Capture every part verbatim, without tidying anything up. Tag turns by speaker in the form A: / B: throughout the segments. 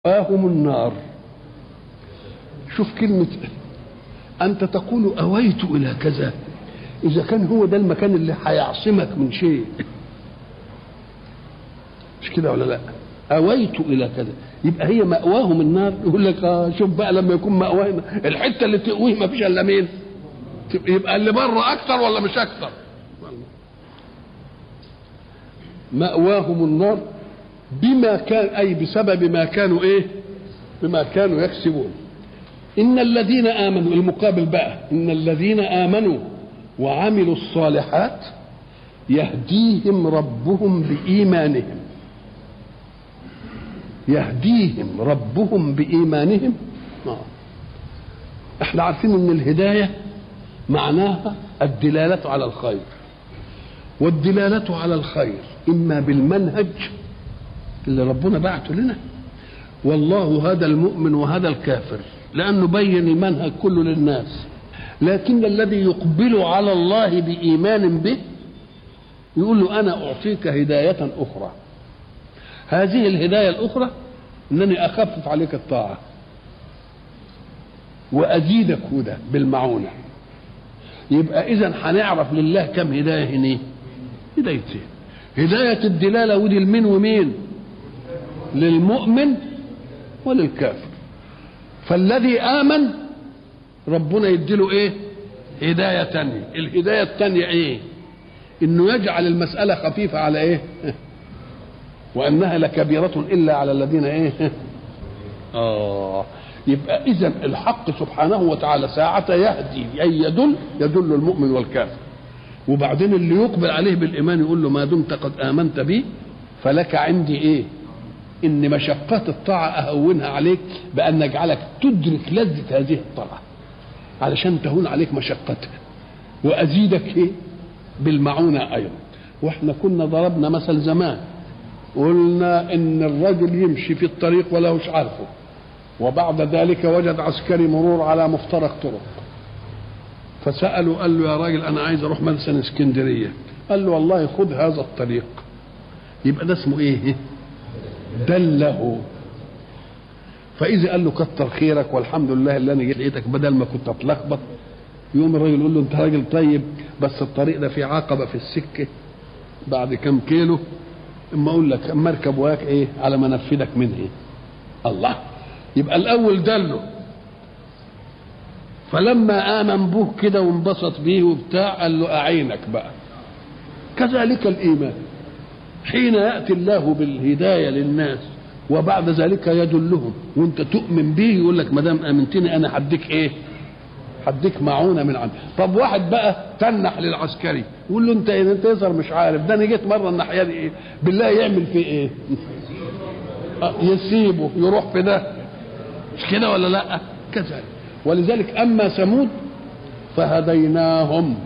A: مأواهم النار. شوف كلمة أنت تقول أويت إلى كذا، إذا كان هو ده المكان اللي هيعصمك من شيء، مش كده ولا لا؟ أويت إلى كذا يبقى هي مأواهم النار. يقول لك آه شوف بقى لما يكون مأواهم الحتة اللي تقويه ما فيش إلا مين؟ يبقى اللي بره أكثر ولا مش أكثر؟ مأواهم النار بما كان، أي بسبب ما كانوا إيه؟ بما كانوا يكسبون. إن الذين آمنوا، المقابل بقى، إن الذين آمنوا وعملوا الصالحات يهديهم ربهم بإيمانهم. يهديهم ربهم بإيمانهم. آه. احنا عارفين إن الهداية معناها الدلالة على الخير، والدلالة على الخير إما بالمنهج اللي ربنا بعته لنا، والله هدى المؤمن وهدى الكافر لأنه بين المنهج كله للناس، لكن الذي يقبل على الله بإيمان به يقول له أنا أعطيك هداية أخرى. هذه الهداية الأخرى أنني أخفف عليك الطاعة وأزيدك هدى بالمعونة. يبقى إذن هنعرف لله كم هداية هنا؟ هدايتين، هداية الدلالة ودي المين ومين؟ للمؤمن وللكافر. فالذي آمن ربنا يديله ايه؟ هداية تانية. الهداية التانية ايه؟ انه يجعل المسألة خفيفة على ايه؟ وانها لكبيرة الا على الذين ايه؟ اه يبقى اذا الحق سبحانه وتعالى ساعة يهدي اي يدل يدل المؤمن والكافر، وبعدين اللي يقبل عليه بالايمان يقول له ما دمت قد امنت بي فلك عندي ايه؟ ان مشقات الطاعه اهونها عليك بان نجعلك تدرك لذه هذه الطاعه علشان تهون عليك مشقتها، وازيدك ايه؟ بالمعونه ايضا. واحنا كنا ضربنا مثل زمان قلنا ان الرجل يمشي في الطريق ولا مش عارفه، وبعد ذلك وجد عسكري مرور على مفترق طرق، فسأله قال له يا راجل انا عايز اروح مثلا اسكندريه. قال له والله خذ هذا الطريق. يبقى ده اسمه ايه؟ دله. فاذا قال له كتر خيرك والحمد لله اللي انا لقيتك بدل ما كنت اتلخبط، يوم الراجل يقول له انت راجل طيب بس الطريق ده فيه عقبه في السكه بعد كم كيلو، اما اقول لك اما اركب وياك ايه على ما انفذك منه ايه؟ الله. يبقى الاول دله، فلما امن به كده وانبسط بيه وبتاع قال له اعينك بقى. كذلك الايمان حين ياتي الله بالهدايه للناس وبعد ذلك يدلهم وانت تؤمن به يقول لك ما دام امنتني انا هديك ايه؟ هديك معونه من عندي. طب واحد بقى تنح للعسكري يقول له انت انت يظهر مش عارف ده انا جيت مره الناحيه دي ايه؟ بالله يعمل فيه ايه؟ يسيبه يروح في ده، مش كده ولا لا؟ كذلك. ولذلك اما ثمود فهديناهم.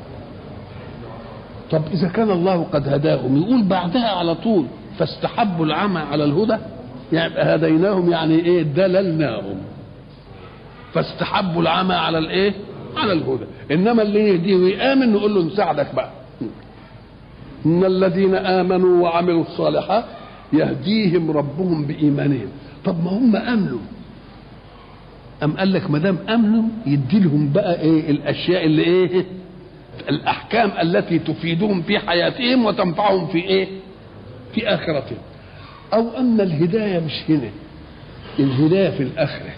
A: طب إذا كان الله قد هداهم يقول بعدها على طول فاستحبوا العمى على الهدى، يعني هديناهم يعني إيه؟ دللناهم. فاستحبوا العمى على الإيه؟ على الهدى. إنما اللي يهديه ويآمن نقول له نساعدك بقى. إن الذين آمنوا وعملوا الصالحات يهديهم ربهم بإيمانهم. طب ما هم آمنوا، أم قال لك ما دام آمنوا يدي لهم بقى إيه؟ الأشياء اللي إيه؟ الأحكام التي تفيدهم في حياتهم وتنفعهم في إيه؟ في آخرتهم. أو أن الهداية مش هنا، الهداية في الآخرة.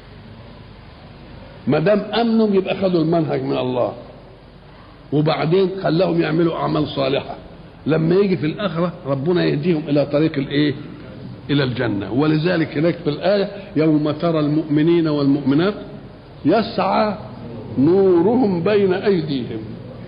A: ما دام أمنوا يبقى خدوا المنهج من الله وبعدين خلاهم يعملوا أعمال صالحة، لما يجي في الآخرة ربنا يهديهم إلى طريق الإيه؟ إلى الجنة. ولذلك هناك في الآية يوم ترى المؤمنين والمؤمنات يسعى نورهم بين أيديهم،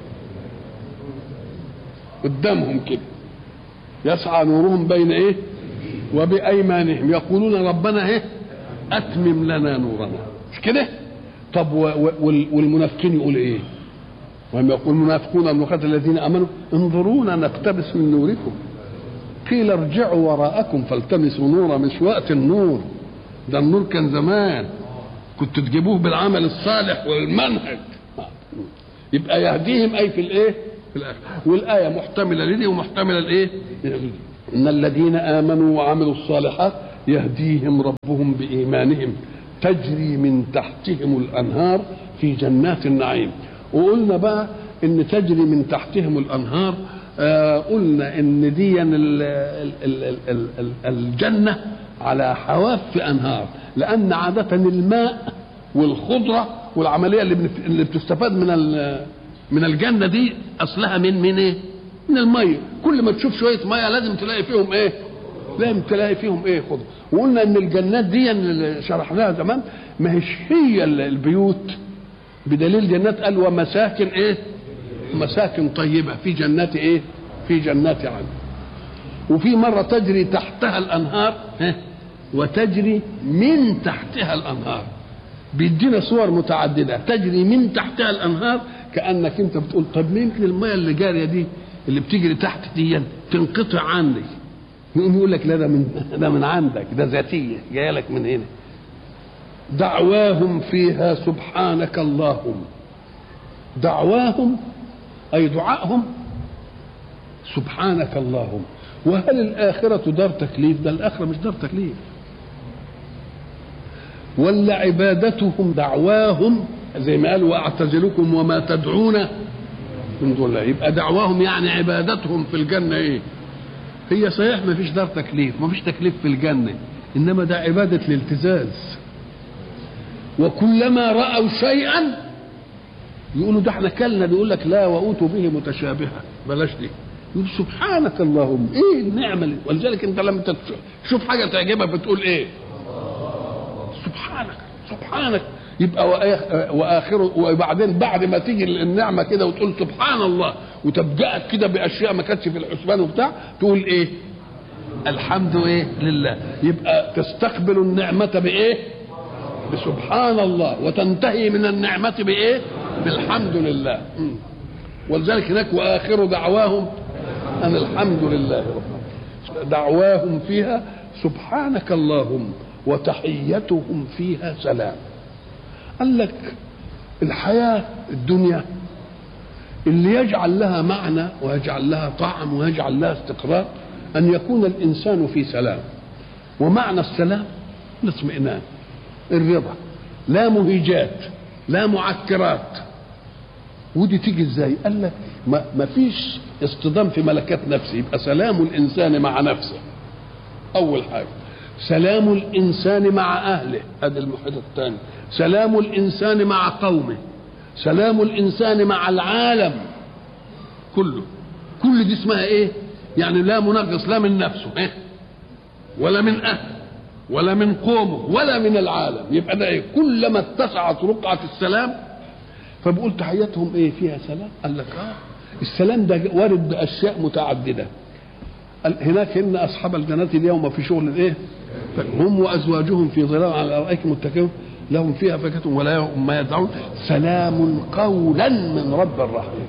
A: قدامهم كده يسعى نورهم بين ايه؟ وبأيمانهم يقولون ربنا ايه؟ اتمم لنا نورنا، مش كده؟ طب والمنافقين يقول ايه؟ وهم يقول المنافقون المخاطب الذين امنوا انظرونا نقتبس من نوركم قيل ارجعوا وراءكم فالتمسوا نورا. مش وقت النور ده، النور كان زمان كنت تجيبوه بالعمل الصالح والمنهج. يبقى يهديهم اي في الايه؟ في الآخر. والآية محتملة لدي ومحتملة لإيه؟ إن الذين آمنوا وعملوا الصالحات يهديهم ربهم بإيمانهم تجري من تحتهم الأنهار في جنات النعيم. وقلنا بقى إن تجري من تحتهم الأنهار، آه قلنا إن دي ال ال ال ال ال الجنة على حواف أنهار، لأن عادة الماء والخضرة والعملية اللي اللي بتستفاد من من الجنة دي أصلها من من إيه؟ من المية. كل ما تشوف شوية مية لازم تلاقي فيهم إيه؟ لازم تلاقي فيهم إيه؟ خضرة. وقلنا إن الجنات دي اللي شرحناها زمان ما هيش هي البيوت، بدليل جنات قال ومساكن إيه؟ مساكن طيبة في جنات إيه؟ في جنات عدن. وفي مرة تجري تحتها الأنهار وتجري من تحتها الأنهار، بيدينا صور متعددة. تجري من تحتها الأنهار كأنك أنت بتقول طب ممكن المية اللي جارية دي اللي بتجري تحت دي تنقطع عني، يقوم يقول لك لا ده من ده من عندك، ده ذاتية جاية لك من هنا. دعواهم فيها سبحانك اللهم، دعواهم أي دعائهم سبحانك اللهم. وهل الآخرة دار تكليف؟ ده الآخرة مش دار تكليف. ولا عبادتهم دعواهم زي ما قال واعتزلكم وما تدعون من دون الله، يبقى دعواهم يعني عبادتهم في الجنة ايه؟ هي صحيح ما فيش دار تكليف، ما فيش تكليف في الجنة، انما ده عبادة الالتزاز. وكلما رأوا شيئا يقولوا ده احنا كلنا، يقول لك لا واوتوا به متشابها، بلاش دي، يقول سبحانك اللهم ايه النعمة دي. ولذلك انت لما تشوف حاجة تعجبك بتقول ايه؟ سبحانك سبحانك. يبقى واخره، وبعدين بعد ما تيجي النعمه كده وتقول سبحان الله وتبدأك كده باشياء ما كانتش في الحسبان وبتاع، تقول ايه؟ الحمد ايه لله. يبقى تستقبل النعمه بايه؟ بسبحان الله، وتنتهي من النعمه بايه؟ بالحمد لله. ولذلك هناك واخر دعواهم ان الحمد لله رب. دعواهم فيها سبحانك اللهم وتحيتهم فيها سلام. قال لك الحياة الدنيا اللي يجعل لها معنى ويجعل لها طعم ويجعل لها استقرار أن يكون الإنسان في سلام. ومعنى السلام الاطمئنان، الرضا، لا مهيجات لا معكرات. ودي تيجي ازاي؟ قال لك ما, ما فيش اصطدام في ملكات نفسه، يبقى سلام الإنسان مع نفسه أول حاجة. سلام الإنسان مع أهله، هذا المحيط الثاني. سلام الإنسان مع قومه، سلام الإنسان مع العالم كله. كل دي اسمها إيه؟ يعني لا منغص لا من نفسه إيه؟ ولا من أهله ولا من قومه ولا من العالم. يبقى ده إيه؟ كلما اتسعت رقعة السلام. فبقول تحياتهم إيه فيها سلام؟ قال لك آه السلام ده وارد بأشياء متعددة. هناك إن أصحاب الجنة اليوم في شغل إيه؟ هم وأزواجهم في ظلال على الأرائك متكئون لهم فيها فاكهة ولا هم ما يدعون سلام قولا من رب الرحيم.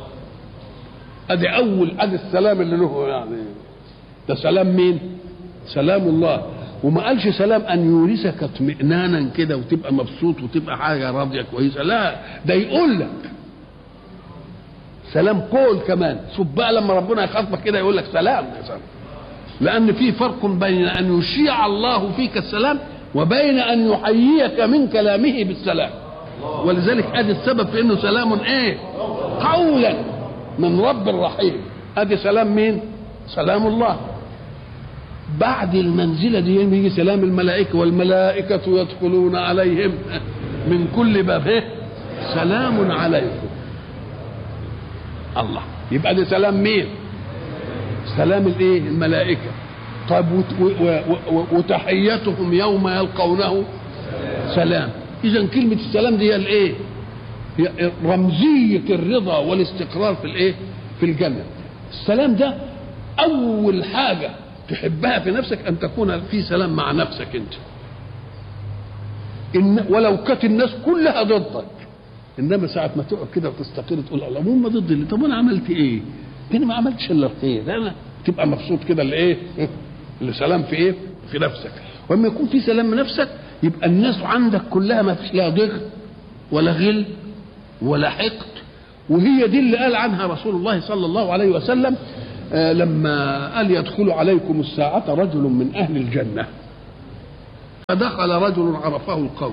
A: ادي اول ادي السلام اللي له، يعني ده سلام مين؟ سلام الله. وما قالش سلام ان يورثك اطمئنانا كده وتبقى مبسوط وتبقى حاجه راضيه كويسه، لا ده يقول لك سلام قول كمان. شوف بقى لما ربنا يخاطبك كده يقول لك سلام يا سلام، لان في فرق بين ان يشيع الله فيك السلام وبين ان يحييك من كلامه بالسلام. ولذلك ادي السبب في انه سلام ايه؟ قولا من رب الرحيم. ادي سلام مين؟ سلام الله. بعد المنزله دي يجي سلام الملائكه، والملائكه يدخلون عليهم من كل باب ايه؟ سلام عليكم. الله، يبقى ده سلام مين؟ سلام الايه؟ الملائكه. طيب وتحيتهم يوم يلقونه سلام. اذا كلمه السلام دي هي الايه؟ هي رمزيه الرضا والاستقرار في الايه؟ في الجنه. السلام ده اول حاجه تحبها في نفسك ان تكون في سلام مع نفسك انت. إن ولو كانت الناس كلها ضدك، انما ساعه ما تقعد كده وتستقر تقول الله هم ضدي اللي، طب انا عملت ايه؟ انا ما عملتش الا الخير، انا تبقى مبسوط كده الايه؟ اللي سلام في ايه؟ في نفسك. ولما يكون في سلام من نفسك يبقى الناس عندك كلها ما فيش لا ضغط ولا غل ولا حقد. وهي دي اللي قال عنها رسول الله صلى الله عليه وسلم آه لما قال يدخل عليكم الساعة رجل من أهل الجنة. فدخل رجل عرفه القوم،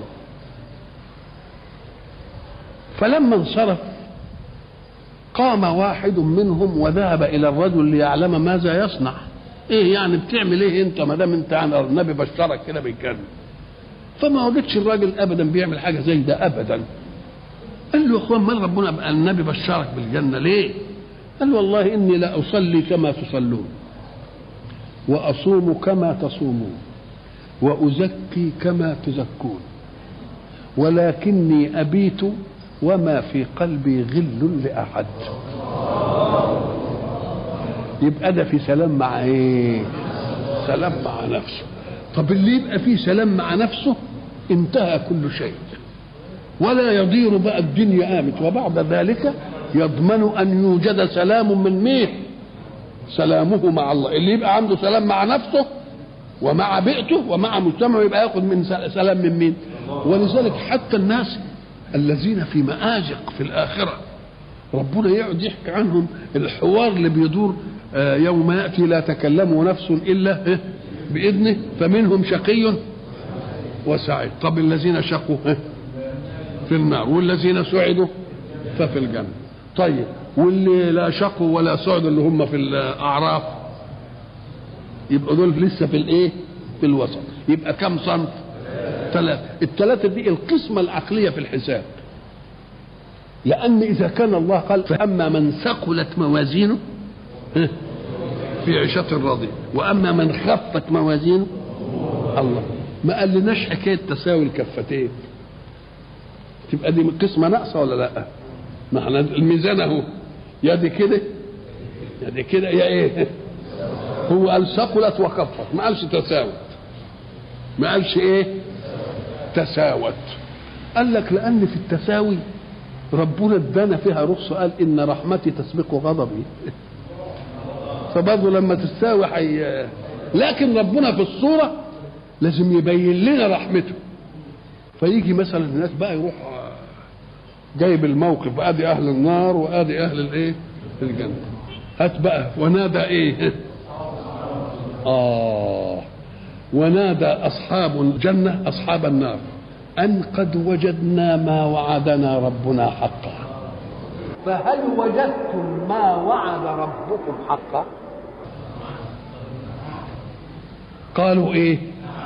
A: فلما انصرف قام واحد منهم وذهب الى الرجل ليعلم ماذا يصنع. ايه يعني بتعمل ايه انت ما دام انت عن النبي بشرك كده بالجنه؟ فما وجدش الراجل ابدا بيعمل حاجه زي ده ابدا. قال له يا اخوان مال ربنا النبي بشرك بالجنه ليه؟ قال له والله اني لا اصلي كما تصلون واصوم كما تصومون وازكي كما تزكون، ولكني ابيت وما في قلبي غل لاحد. يبقى ده في سلام مع ايه؟ سلام مع نفسه. طب اللي يبقى فيه سلام مع نفسه انتهى كل شيء، ولا يضير بقى الدنيا قامت، وبعد ذلك يضمن ان يوجد سلام من مين؟ سلامه مع الله. اللي يبقى عنده سلام مع نفسه ومع بيئته ومع مجتمعه يبقى ياخذ من سلام من مين؟ ولذلك حتى الناس الذين في مآزق في الآخرة ربنا يقعد يحكي عنهم الحوار اللي بيدور يوم يأتي لا تكلم نفس إلا بإذنه فمنهم شقي وسعيد. طب الذين شقوا في النار والذين سعدوا ففي الجنة. طيب واللي لا شقوا ولا سعدوا اللي هم في الأعراف يبقى دول لسه في الايه؟ في الوسط. يبقى كم صنف؟ ثلاثة. الثلاثة دي القسمة العقلية في الحساب، لأن إذا كان الله قال فأما من ثقلت موازينه في عيشة راضية وأما من خفت موازينه الله ما قال لناش حكاية تساوي الكفتين. تبقى دي قسمة ناقصة ولا لا؟ ما احنا الميزان اهو يدي كده يدي كده يا ايه؟ هو قال ثقلت وخفت، ما قالش تساوت، ما قالش ايه؟ تساوت. قال لك لأن في التساوي ربنا ادانا فيها رخصة، قال إن رحمتي تسبق غضبي. فبرضه لما تساوي حي... لكن ربنا في الصورة لازم يبين لنا رحمته. فيجي مثلا الناس بقى يروح جايب الموقف، ادي اهل النار وادي اهل الايه؟ الجنة. هات بقى ونادى ايه؟ اه ونادى اصحاب الجنة اصحاب النار ان قد وجدنا ما وعدنا ربنا حقا فهل وجدتم ما وعد ربكم حقا؟ قالوا ايه؟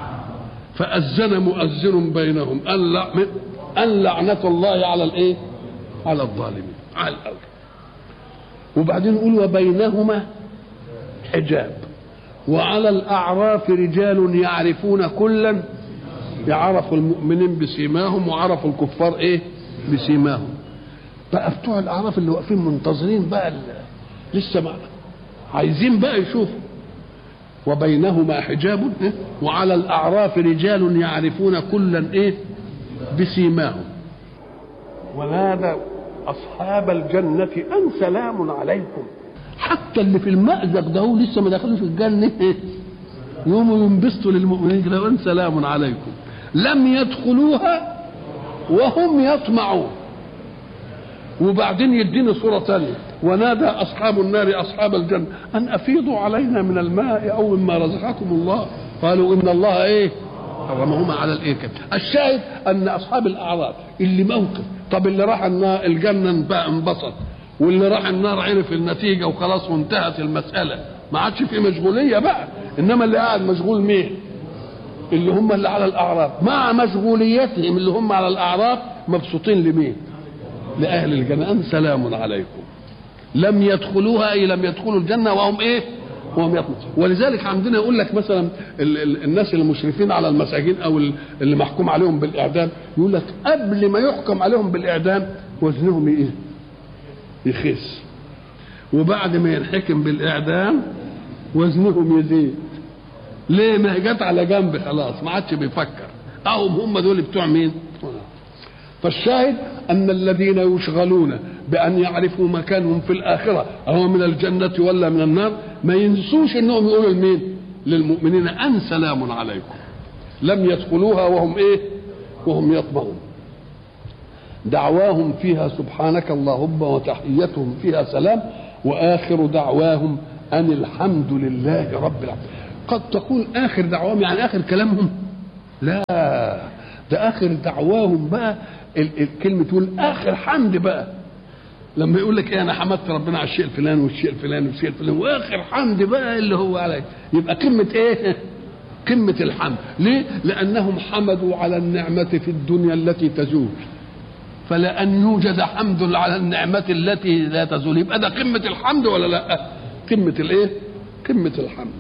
A: فأذن مؤذن بينهم أن لعنة الله على الايه؟ على الظالمين، على الأول. وبعدين يقول وبينهما حجاب وعلى الأعراف رجال يعرفون كلا، يعرفوا المؤمنين بسيماهم وعرفوا الكفار ايه؟ بسيماهم. بقى بتوع الأعراف اللي واقفين منتظرين بقى لسه بقى عايزين بقى يشوفوا. وبينهما حجاب وعلى الأعراف رجال يعرفون كلا ايه؟ بسيماهم. ونادى أصحاب الجنة أن سلام عليكم. حتى اللي في المأزق ده هو لسه ما دخلوش الجنة يوموا ينبسطوا للمؤمنين كده أن سلام عليكم لم يدخلوها وهم يطمعون. وبعدين يدينا صورة ثانية ونادى أصحاب النار أصحاب الجنة أن أفيضوا علينا من الماء أو مما رزقكم الله قالوا إن الله إيه؟ حرمهما على الإيه كده. الشاهد أن أصحاب الأعراف اللي موقف، طب اللي راح النار الجنة بقى انبسط واللي راح النار عرف النتيجة وخلاص وانتهت المسألة، ما عادش في مشغولية بقى. إنما اللي قاعد مشغول مين؟ اللي هم اللي على الأعراف، مع مشغوليتهم اللي هم على الأعراف مبسوطين لمين؟ لأهل الجنة أن سلام عليكم لم يدخلوها أي لم يدخلوا الجنة وهم إيه؟ وهم يطمعون. ولذلك عندنا يقول لك مثلا ال ال الناس المشرفين على المساجين أو اللي محكوم عليهم بالإعدام يقول لك قبل ما يحكم عليهم بالإعدام وزنهم إيه؟ يخس، وبعد ما ينحكم بالإعدام وزنهم يزيد. ليه؟ ما هي جت على جنب خلاص ما عادش بيفكر. أهم هم دول بتوع مين؟ فالشاهد أن الذين يشغلون بأن يعرفوا مكانهم في الآخرة أو من الجنة ولا من النار ما ينسوش أنهم يقولوا لمين؟ للمؤمنين أن سلام عليكم لم يدخلوها وهم إيه؟ وهم يطمعون. دعواهم فيها سبحانك اللهم وتحيتهم فيها سلام وآخر دعواهم أن الحمد لله رب العالمين. قد تكون آخر دعواهم يعني آخر كلامهم لا، ده اخر دعواهم بقى الكلمه تقول اخر حمد بقى، لما يقول لك ايه انا حمدت ربنا على الشيء الفلاني والشيء الفلاني والشيء الفلاني، واخر حمد بقى اللي هو عليه، يبقى قمه ايه؟ قمه الحمد. ليه؟ لانهم حمدوا على النعمه في الدنيا التي تزول، فلأن يوجد حمد على النعمة التي لا تزول، يبقى ده قمة الحمد ولا لا؟ قمة الايه؟ قمة الحمد.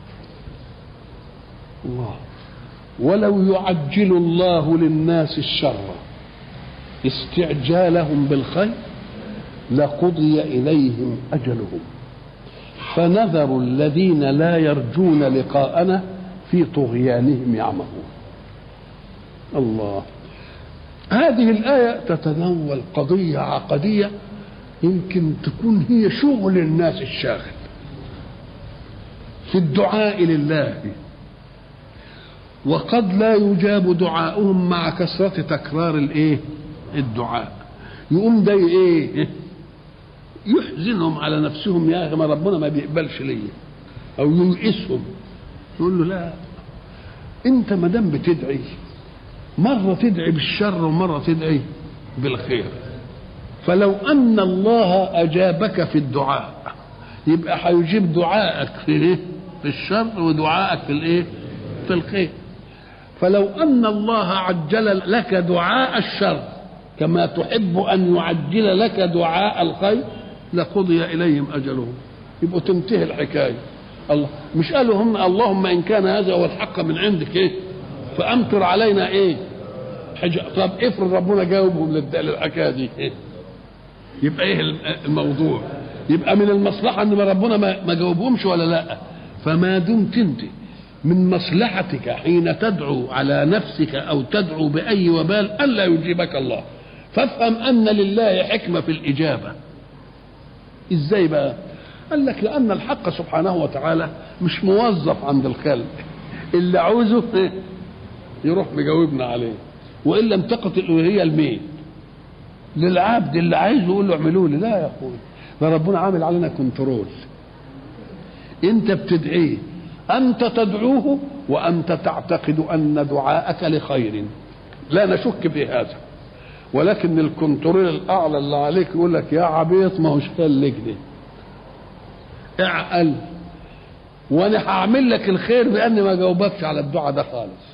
A: الله. ولو يعجل الله للناس الشر استعجالهم بالخير لقضي إليهم أجلهم فنذر الذين لا يرجون لقاءنا في طغيانهم يعمهون. الله. هذه الآية تتناول قضية عقدية يمكن تكون هي شغل الناس الشاغل في الدعاء لله، وقد لا يجاب دعاؤهم مع كثرة تكرار الايه؟ الدعاء. يقوم ده ايه؟ يحزنهم على نفسهم، يا اخي ما ربنا ما بيقبلش ليا، او ييئسهم. يقول له لا، انت ما دام بتدعي مرة تدعي بالشر ومرة تدعي بالخير، فلو أن الله أجابك في الدعاء يبقى هيجيب دعائك في إيه؟ في الشر، ودعائك في الإيه؟ في الخير. فلو أن الله عجل لك دعاء الشر كما تحب أن يعجل لك دعاء الخير لقضي إليهم أجلهم، يبقوا تنتهي الحكاية. الله مش قالوا هم اللهم إن كان هذا هو الحق من عندك إيه؟ فأمطر علينا ايه؟ حاجة. طب افرض ربنا جاوبهم للحكايه دي إيه؟ يبقى ايه الموضوع؟ يبقى من المصلحه ان ربنا ما جاوبهمش ولا لا؟ فما دمت انت من مصلحتك حين تدعو على نفسك او تدعو باي وبال الا يجيبك الله، فافهم ان لله حكمه في الاجابه. ازاي بقى؟ قال لك لان الحق سبحانه وتعالى مش موظف عند الخلق، اللي عاوزه إيه؟ يروح مجاوبنا عليه، وان لم تقت الالوهيه لمين؟ للعبد اللي عايزه يقول له اعملوا لي. لا يا اخوي، ده ربنا عامل علينا كنترول. انت بتدعيه، انت تدعوه وانت تعتقد ان دعاءك لخير، لا نشك بهذا، ولكن الكنترول الاعلى اللي عليك يقول لك يا عبيط ما هوش خليك دي اعقل، وانا هعمل لك الخير باني ما جاوبكش على الدعاء ده خالص،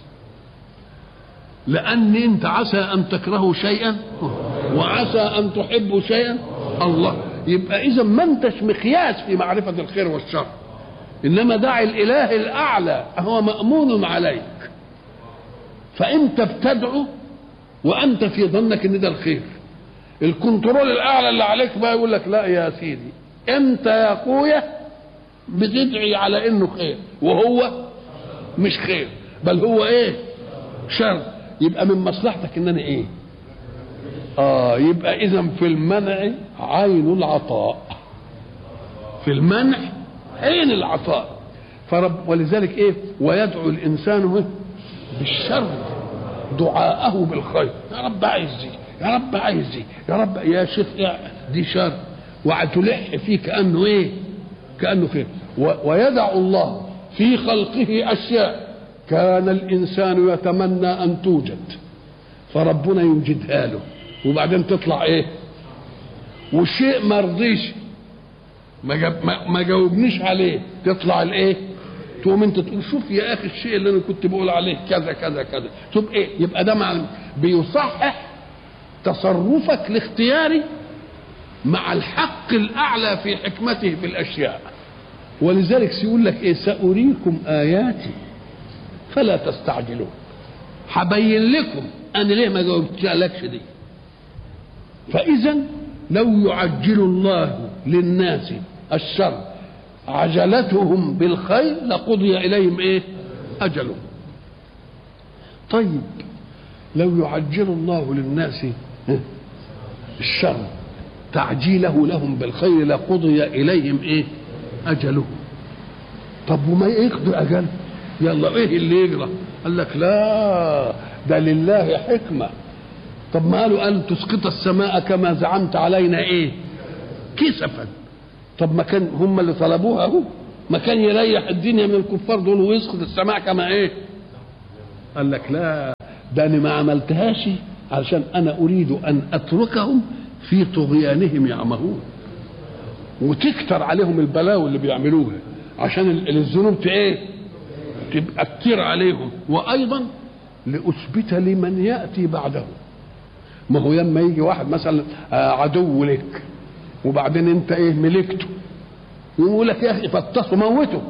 A: لان انت عسى ان تكرهوا شيئا وعسى ان تحبوا شيئا. الله. يبقى اذا ما انتش مقياس في معرفه الخير والشر، انما داعي الاله الاعلى هو مامون عليك، فانت بتدعو وانت في ظنك ان ده الخير. الكنترول الاعلى اللي عليك بقى يقول لك لا يا سيدي، انت يا اخويا بتدعي على انه خير وهو مش خير، بل هو ايه؟ شر. يبقى من مصلحتك ان انا ايه؟ اه يبقى اذا في المنع عين العطاء، في المنع عين العطاء. فرب ولذلك ايه؟ ويدعو الانسان بالشر دعاءه بالخير. يا رب عايز دي، يا رب عايز دي، يا رب يا شيخ دي شر، وتلح فيه كانه ايه؟ كانه خير. ويدع الله في خلقه اشياء كان الانسان يتمنى ان توجد، فربنا يوجدها له، وبعدين تطلع ايه؟ وشيء ما رضيش ما, جاب ما جاوبنيش عليه، تطلع الايه؟ تقوم انت تقول شوف يا اخي الشيء اللي انا كنت بقول عليه كذا كذا كذا، تبقى ايه؟ يبقى ده مع بيصحح تصرفك الاختياري مع الحق الاعلى في حكمته في الاشياء. ولذلك سيقول لك ايه؟ سأريكم آياتي فلا تستعجلون. هبين لكم انا ليه ما جاوبتلكش دي. فاذا لو يعجل الله للناس الشر عجلتهم بالخير لقضي اليهم ايه؟ اجلهم. طيب لو يعجل الله للناس الشر تعجيله لهم بالخير لقضي اليهم ايه؟ اجلهم. طب وما يقضي اجل؟ يلا ايه اللي يجرى؟ قال لك لا، ده لله حكمه. طب ما قالوا ان تسقط السماء كما زعمت علينا ايه؟ كسفا. طب ما كان هم اللي طلبوها اهو، ما كان يريح الدنيا من الكفار دول ويسقط السماء كما ايه؟ قال لك لا، ده انا ما عملتهاش علشان انا اريد ان اتركهم في طغيانهم يعمهون، وتكتر عليهم البلاوي اللي بيعملوها عشان الذنوب ايه تبقى كتير عليهم، وايضا لاثبت لمن ياتي بعده. ما هو لما يجي واحد مثلا عدو لك وبعدين انت ايه ملكته، يقول لك يا اخي فطسه موته،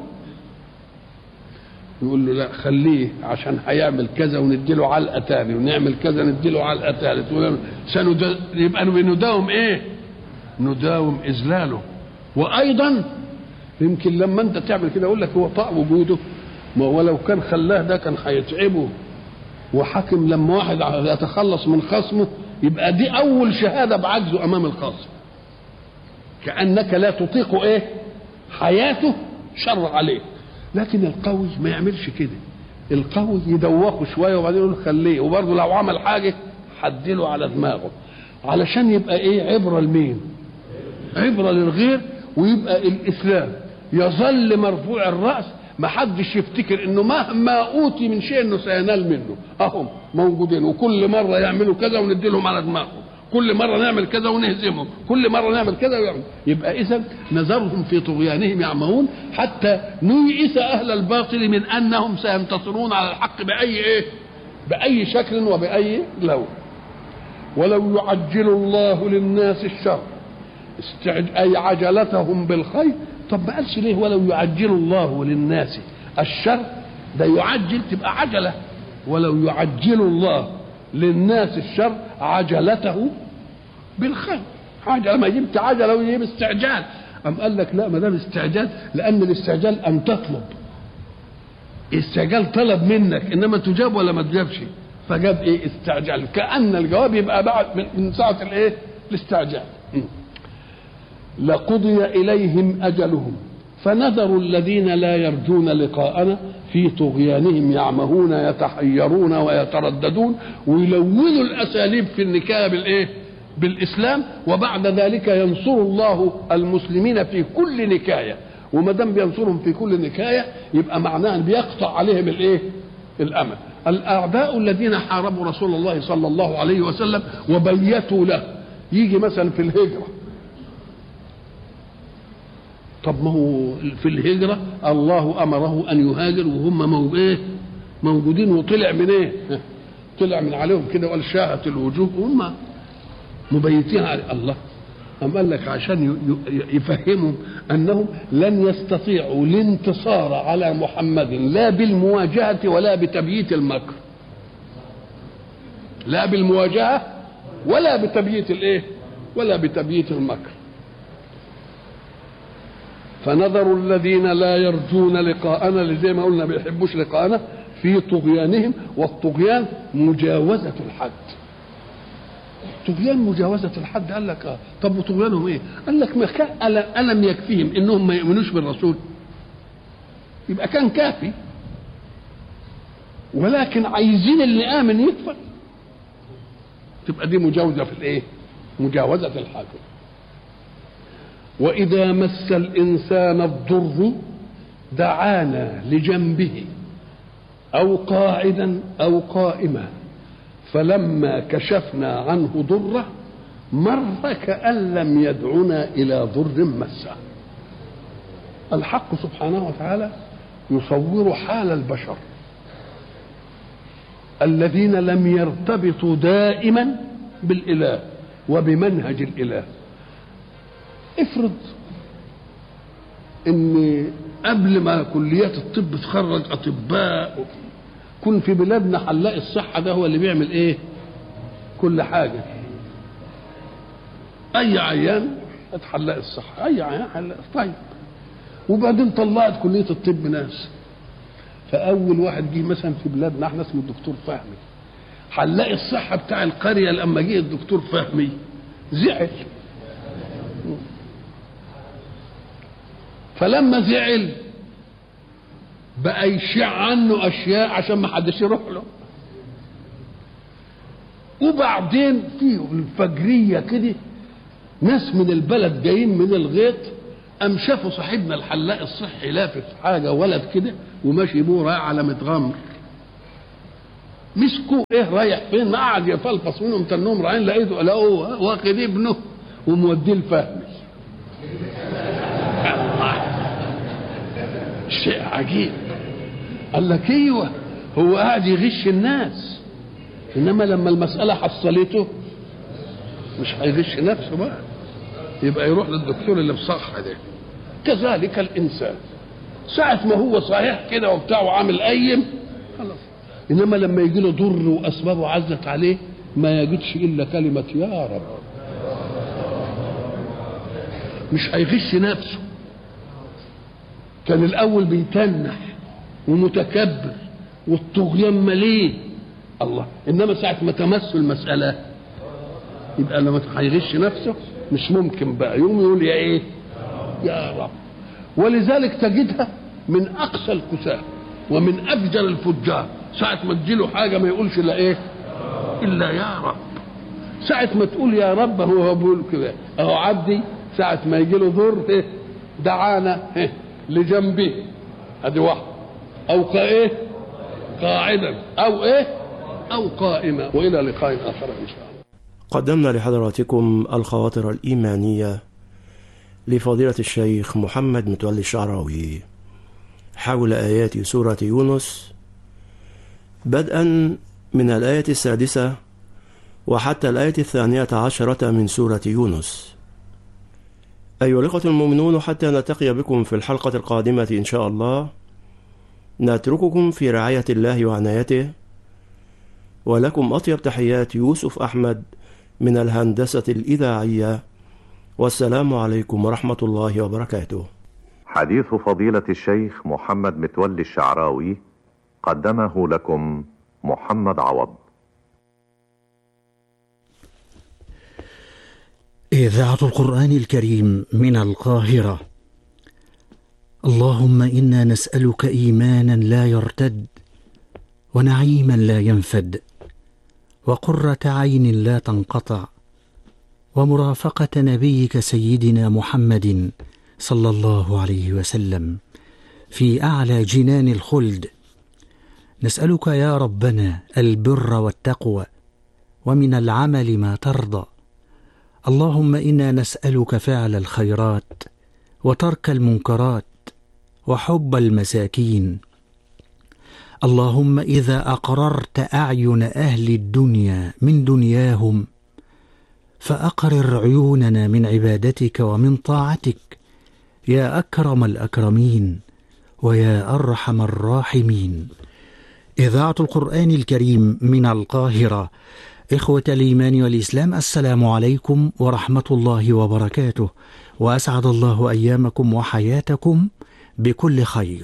A: يقول له لا خليه عشان هيعمل كذا ونديله علقه تاني، ونعمل كذا نديله علقه ثالث، يبقى نداوم ايه؟ نداوم اذلاله. وايضا يمكن لما انت تعمل كده يقول لك هو طاع وجوده، ما هو لو كان خلاه ده كان هيتعبه. وحاكم لما واحد يتخلص من خصمه يبقى دي اول شهاده بعجزه امام الخصم، كانك لا تطيق ايه؟ حياته شر عليه. لكن القوي ما يعملش كده، القوي يدوخه شويه وبعدين يقول خليه، وبرضه لو عمل حاجه حدله على دماغه علشان يبقى ايه؟ عبره لمين؟ عبره للغير، ويبقى الاسلام يظل مرفوع الراس، ما حدش يفتكر انه مهما اوتي من شيء انه سينال منه. اهم موجودين وكل مره يعملوا كذا وندي لهم على دماغهم، كل مره نعمل كذا ونهزمهم، كل مره نعمل كذا ويعمل. يبقى اذا نذرهم في طغيانهم يعمهون حتى نيئس اهل الباطل من انهم سينتصرون على الحق باي ايه؟ باي شكل وباي لون. ولو يعجل الله للناس الشر استعج... اي عجلتهم بالخير. طب ما قالش ليه ولو يعجل الله للناس الشر؟ ده يعجل تبقى عجله، ولو يعجل الله للناس الشر عجلته بالخير. عجله، ما جبت عجله ويجيب استعجال. أم قال لك لا، ما دام استعجال، لأن الاستعجال أن تطلب، استعجال طلب منك، إنما تجاب ولا ما تجابش، فجاب إيه؟ استعجال، كأن الجواب يبقى بعد من ساعة الإيه؟ الاستعجال. لقضي إليهم أجلهم فنذر الذين لا يرجون لقاءنا في طغيانهم يعمهون يتحيرون ويترددون، ويلونوا الأساليب في النكاية بالإيه؟ بالإسلام. وبعد ذلك ينصر الله المسلمين في كل نكاية، وما دام بينصرهم في كل نكاية يبقى معناه بيقطع عليهم الإيه؟ الأمل. الأعداء الذين حاربوا رسول الله صلى الله عليه وسلم وبيتوا له، يجي مثلا في الهجرة، طب ما هو في الهجرة الله أمره أن يهاجر وهم مو إيه؟ موجودين، وطلع من إيه؟ طلع من عليهم كده وقال شاهت الوجوه وهم مبيتين على الله. أم قال لك عشان يفهموا أنهم لن يستطيعوا الانتصار على محمد لا بالمواجهة ولا بتبييت المكر، لا بالمواجهة ولا بتبييت الإيه؟ ولا بتبييت المكر. فنذر الذين لا يرجون لقاءنا، اللي زي ما قلنا بيحبوش لقاءنا، في طغيانهم. والطغيان مجاوزة الحد. طغيان مجاوزة الحد. قال لك اه طب وطغيانهم ايه؟ قال لك ما كان ألم يكفيهم انهم ما يؤمنوش بالرسول؟ يبقى كان كافي، ولكن عايزين اللي آمن يكفر، تبقى دي مجاوزة في الايه؟ مجاوزة الحد. وإذا مس الإنسان الضر دعانا لجنبه أو قاعدا أو قائما فلما كشفنا عنه ضره مر كأن لم يدعنا إلى ضر مسه. الحق سبحانه وتعالى يصور حال البشر الذين لم يرتبطوا دائما بالإله وبمنهج الإله. افرض ان قبل ما كليات الطب تخرج اطباء، كن في بلادنا حلاق الصحه ده هو اللي بيعمل ايه؟ كل حاجه. اي عيان حلاق الصحه، اي عيان حلاق. طيب وبعدين طلعت كليه الطب ناس، فاول واحد جه مثلا في بلادنا احنا اسمه الدكتور فهمي، حلاق الصحه بتاع القريه. لما جه الدكتور فهمي زعل، فلما زعل بقى يشيع عنه اشياء عشان ما حدش يروح له. وبعدين في الفجريه كده ناس من البلد جايين من الغيط، قام شافوا صاحبنا الحلاق الصحي لافف حاجه ولد كده وماشي بيه رايح على متغمر. مسكوا ايه رايح فين؟ ما قعد يفلفص منهم تنهم رايحين لقيته لقوه واخد ابنه وموديه الفهمي. شيء عجيب. قال لك ايوه هو قاعد يغش الناس، انما لما المساله حصلته مش هيغش نفسه بقى، يبقى يروح للدكتور اللي بصح ده. كذلك الانسان ساعه ما هو صحيح كده وبتاع وعامل قيم خلاص، انما لما يجي له ضر واسبابه عزت عليه ما يجدش الا كلمه يا رب، مش هيغش نفسه. كان الاول بيتنح ومتكبر والطغيان مليه الله، انما ساعه ما تمس المساله يبقى لما هيغش نفسه مش ممكن بقى يوم يقول يا ايه يا رب. ولذلك تجدها من اقصى الكساه ومن افجر الفجار، ساعه ما تجيله حاجه ما يقولش الا ايه الا يا رب. ساعه ما تقول يا رب هو بيقول كده اهو عبدي ساعه ما يجي له ضر إيه؟ دعانا إيه؟ لجنبه ادي واحد، او قايه قاعدا او ايه او قائما. والى لقاء اخر ان شاء الله.
B: قدمنا لحضراتكم الخواطر الإيمانية لفضيلة الشيخ محمد متولي الشعراوي حول آيات سورة يونس، بدءا من الآية السادسة وحتى الآية الثانية عشرة من سورة يونس. أيها الإخوة المؤمنون، حتى نلتقي بكم في الحلقة القادمة إن شاء الله، نترككم في رعاية الله وعنايته، ولكم أطيب تحيات يوسف أحمد من الهندسة الإذاعية، والسلام عليكم ورحمة الله وبركاته.
C: حديث فضيلة الشيخ محمد متولي الشعراوي قدمه لكم محمد عوض.
D: إذاعة القرآن الكريم من القاهرة. اللهم إنا نسألك إيمانا لا يرتد، ونعيما لا ينفد، وقرة عين لا تنقطع، ومرافقة نبيك سيدنا محمد صلى الله عليه وسلم في أعلى جنان الخلد. نسألك يا ربنا البر والتقوى، ومن العمل ما ترضى. اللهم إنا نسألك فعل الخيرات، وترك المنكرات، وحب المساكين. اللهم إذا أقررت أعين أهل الدنيا من دنياهم، فأقرر عيوننا من عبادتك ومن طاعتك يا أكرم الأكرمين ويا أرحم الراحمين. إذاعة القرآن الكريم من القاهرة. إخوة الإيمان والإسلام، السلام عليكم ورحمة الله وبركاته، وأسعد الله أيامكم وحياتكم بكل خير.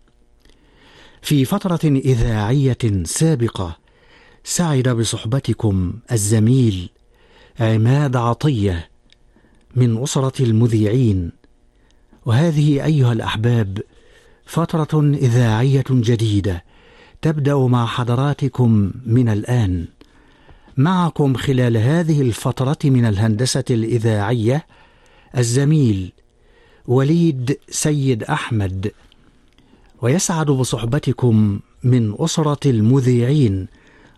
D: في فترة إذاعية سابقة سعد بصحبتكم الزميل عماد عطية من أسرة المذيعين، وهذه أيها الأحباب فترة إذاعية جديدة تبدأ مع حضراتكم من الآن. معكم خلال هذه الفترة من الهندسة الإذاعية الزميل وليد سيد أحمد، ويسعد بصحبتكم من أسرة المذيعين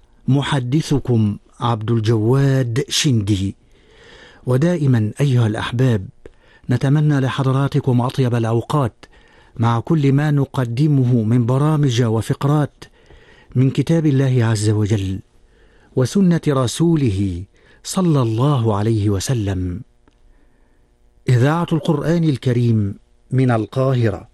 D: محدثكم عبد الجواد شندي. ودائما أيها الأحباب نتمنى لحضراتكم أطيب الأوقات مع كل ما نقدمه من برامج وفقرات من كتاب الله عز وجل وسنة رسوله صلى الله عليه وسلم. إذاعة القرآن الكريم من القاهرة.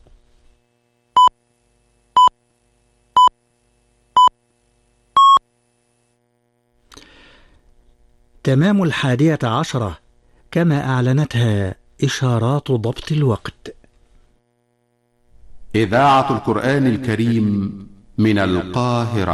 D: تمام الحادية عشرة كما أعلنتها إشارات ضبط الوقت.
E: إذاعة القرآن الكريم من القاهرة.